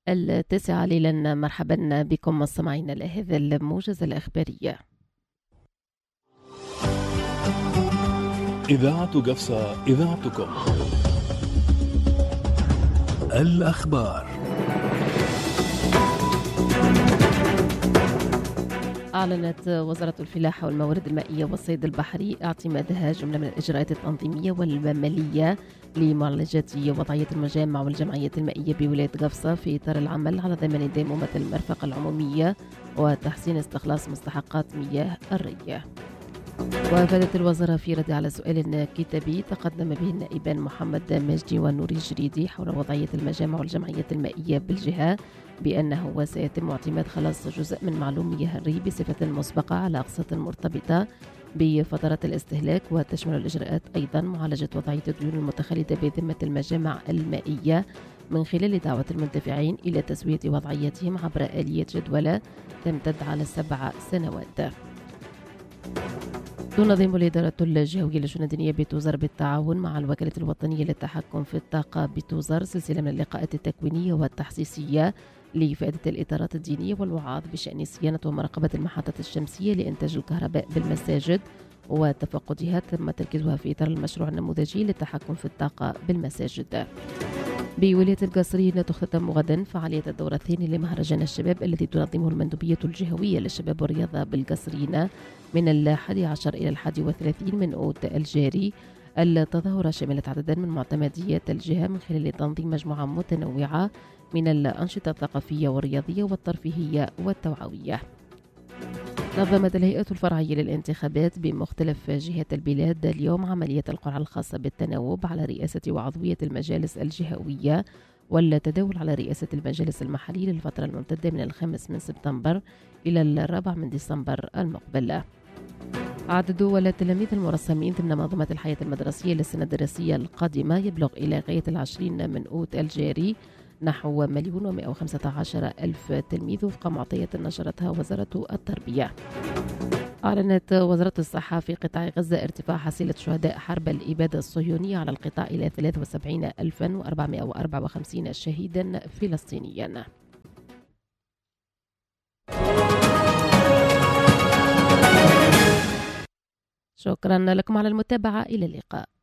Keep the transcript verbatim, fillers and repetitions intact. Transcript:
التاسعة ليلا، مرحبا بكم مستمعينا لهذا الموجز الإخباري. إذاعة قفصة، إذاعتكم. الأخبار. أعلنت وزارة الفلاحة والموارد المائية والصيد البحري اعتمادها جملة من الإجراءات التنظيمية والمالية لمعالجة وضعية المجامع والجمعيات المائية بولاية قفصة في إطار العمل على ضمان ديمومة المرفقة العمومية وتحسين استخلاص مستحقات مياه الري. وأفادت الوزارة في رد على سؤال كتابي تقدم به النائبان محمد مجدي ونوري الجريدي حول وضعية المجامع والجمعيات المائية بالجهة بأنه سيتم اعتماد خلاص جزء من معلوم مياه الري بصفة مسبقة على أقساط مرتبطة بفترات الاستهلاك، وتشمل الإجراءات أيضا معالجة وضعية الديون المتخلدة بذمة المجامع المائية من خلال دعوة المنتفعين إلى تسوية وضعيتهم عبر آلية جدولة تمتد على سبع سنوات. تنظم الإدارة الجهوية للشؤون الدينية بتوزر بالتعاون مع الوكالة الوطنية للتحكم في الطاقة بتوزر سلسلة من اللقاءات التكوينية والتحسيسية لفائدة الإطارات الدينية والوعاظ بشأن صيانة ومراقبة المحطات الشمسية لإنتاج الكهرباء بالمساجد وتفقدها، تم تركيزها في إطار المشروع النموذجي للتحكم في الطاقة بالمساجد. بولاية القصرين تختتم غدا فعالية الدورة الثانية لمهرجان الشباب الذي تنظمه المندوبية الجهوية للشباب والرياضة بالقصرين من الحادي عشر إلى الحادي والثلاثين من أوت الجاري. التظاهرة شملت عددا من معتمديات الجهة من خلال تنظيم مجموعة متنوعة من الأنشطة الثقافية والرياضية والترفيهية والتوعوية. نظمت الهيئة الفرعية للانتخابات بمختلف جهات البلاد اليوم عملية القرعة الخاصة بالتناوب على رئاسة وعضوية المجالس الجهوية والتداول على رئاسة المجالس المحلية للفترة الممتدة من الخامس من سبتمبر إلى الرابع من ديسمبر المقبل. عدد التلاميذ المرسمين ضمن منظومة الحياة المدرسية للسنة الدراسية القادمة يبلغ إلى غاية العشرين من أوت الجاري نحو مليون ومائة وخمسة عشر ألف تلميذ وفق معطيات نشرتها وزارة التربية. أعلنت وزارة الصحة في قطاع غزة ارتفاع حصيلة شهداء حرب الإبادة الصهيونية على القطاع إلى ثلاثة وسبعين ألفا وأربعمائة وأربعة وخمسين شهيدا فلسطينيا. شكرا لكم على المتابعة، إلى اللقاء.